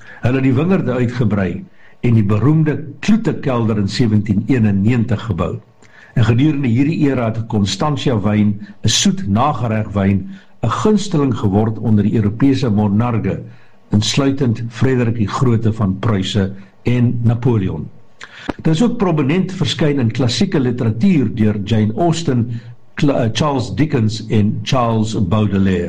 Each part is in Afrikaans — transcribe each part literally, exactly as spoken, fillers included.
Hulle het die wingerde uitgebrei en die beroemde Kloetekelder in sewentien eenennegentig gebou. En gedurende hierdie era het Constantia wyn, 'n soet nagereg wyn, 'n gunsteling geword onder die Europese monarge, insluitend Frederik die Grote van Pruise en Napoleon. Dit is ook prominent verskyn in klassieke literatuur deur Jane Austen, Charles Dickens en Charles Baudelaire.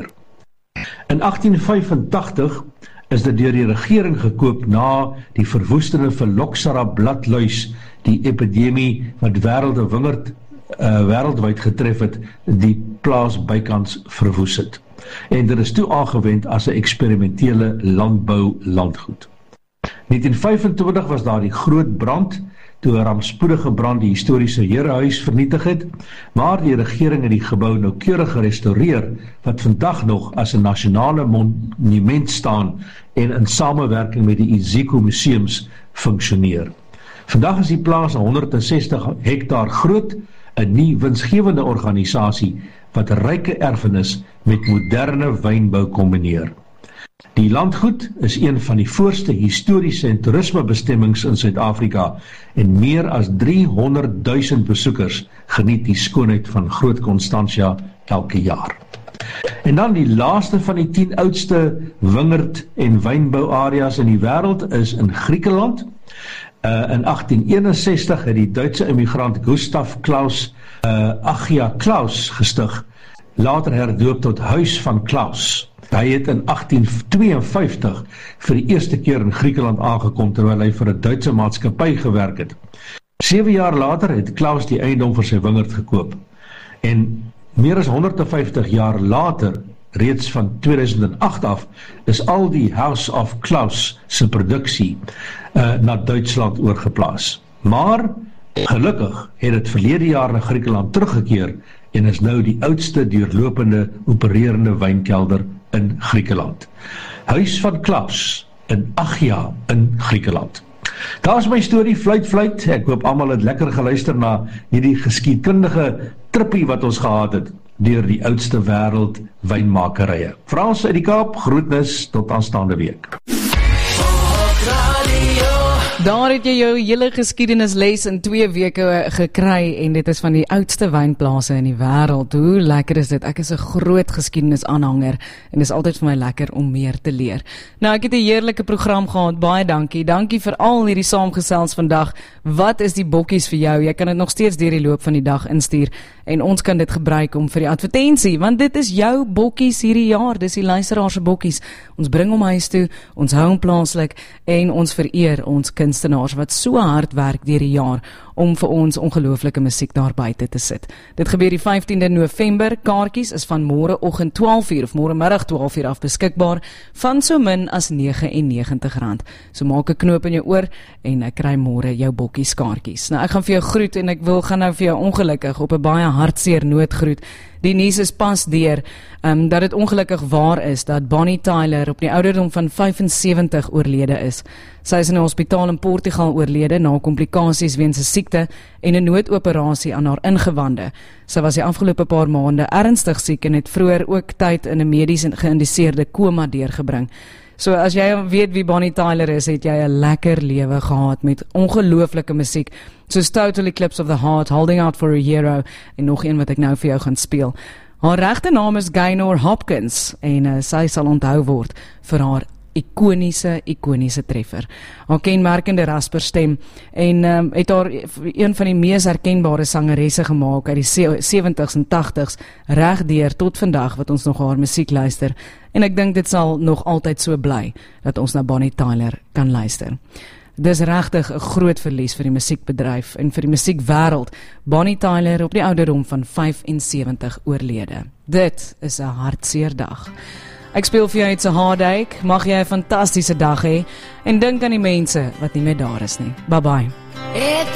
In agtien vyfentagtig is dit deur die regering gekoop na die verwoestende Phylloxera bladluis, die epidemie wat wêrelde wingerd uh, wêreldwyd getref het, die plaas bykans verwoes het. En dit is toe aangewend as 'n eksperimentele landbou landgoed. negtien vyfentwintig was daar die groot brand, toe 'n rampspoedige brand die historiese herehuis vernietig het, maar die regering het die gebou noukeurig gerestaureer, wat vandag nog as 'n nasionale monument staan en in samewerking met die Iziko museums funksioneer. Vandag is die plaas honderdsestig hektaar groot, 'n nie winsgewende organisasie wat ryke erfenis met moderne wynbou kombineer. Die landgoed is een van die voorste historiese en toerismebestemmings in Suid-Afrika en meer as driehonderdduisend besoekers geniet die skoonheid van Groot Constantia elke jaar. En dan die laaste van die tien oudste wingerd- en wynbouareas in die wêreld is in Griekeland. Uh, in agtien eenensestig het die Duitse immigrant Gustav Klaus uh, Achia Klaus gestig, later herdoop tot Huis van Klaus. Hy het in agtien tweeënvyftig vir die eerste keer in Griekeland aangekom terwyl hy vir 'n Duitse maatskappy gewerk het. Sewe jaar later het Klaus die eiendom vir sy wingerd gekoop. En meer as honderdvyftig jaar later, reeds van tweeduisend agt af, is al die House of Klaus se produksie uh, na Duitsland oorgeplaas. Maar gelukkig het dit verlede jaar na Griekeland teruggekeer en is nou die oudste deurlopende opererende wynkelder in Griekeland. Huis van Klaus in Achia in Griekeland. Daar is my storie, fluit fluit. Ek hoop almal het lekker geluister na hierdie geskiedkundige trippie wat ons gehad het deur die oudste wêreld wynmakerye. Frans uit die Kaap, groetnis tot aanstaande week. Daar het jy jou hele geskiedenisles in twee weke gekry en dit is van die oudste wynplase in die wêreld. Hoe lekker is dit? Ek is 'n groot geskiedenisaanhanger en dit is altyd vir my lekker om meer te leer. Nou, ek het 'n heerlike program gehad. Baie dankie. Dankie vir al hierdie saamgesels vandag. Wat is die bokkies vir jou? Jy kan dit nog steeds deur die loop van die dag instuur en ons kan dit gebruik om vir die advertensie, want dit is jou bokkies hierdie jaar. Dis die luisteraar se bokkies. Ons bring hom huis toe, ons hou hom plaaslik en ons vereer ons kunstenaars wat so hard werk deur die jaar om vir ons ongelooflike musiek daar buite te sit. Dit gebeur die vyftiende November. Kaartjies is van môre oggend twaalf uur of môre middag twaalf uur af beskikbaar van so min as negentig en negentig rand. So maak 'n knoop in jou oor en ek kry môre jou bokkies kaartjies. Nou ek gaan vir jou groet en ek wil gaan nou vir jou ongelukkig op 'n baie hartseer noot groet. Die nuus is pas deur um, dat dit ongelukkig waar is dat Bonnie Tyler op die ouderdom van vyfensewentig oorlede is. Sy is in 'n hospitaal in Portugal oorlede na komplikasies weens 'n siekte en 'n noodoperasie aan haar ingewande. Sy was die afgelope paar maande ernstig siek en het vroeër ook tyd in 'n medies geïndiseerde koma deurgebring. So as jy weet wie Bonnie Tyler is, het jy 'n lekker lewe gehad met ongelooflike musiek, soos Total Eclipse of the Heart, Holding Out for a Hero en nog een wat ek nou vir jou gaan speel. Haar regte naam is Gaynor Hopkins en uh, sy sal onthou word vir haar ikoniese, ikoniese treffer. Haar kenmerkende rasperstem en um, het haar een van die mees herkenbare sangeresse gemaak uit die sewentig's en tagtig's regdeur tot vandag wat ons nog haar musiek luister. En ek dink dit sal nog altyd so bly dat ons na Bonnie Tyler kan luister. Dis regtig 'n groot verlies vir die musiekbedryf en vir die musiekwêreld. Bonnie Tyler op die ouderdom van vyfensewentig oorlede. Dit is 'n hartseer dag. Ek speel vir jou It's a Heartache. Mag jy 'n fantastiese dag hê en dink aan die mense wat nie meer daar is nie. Bye bye. It's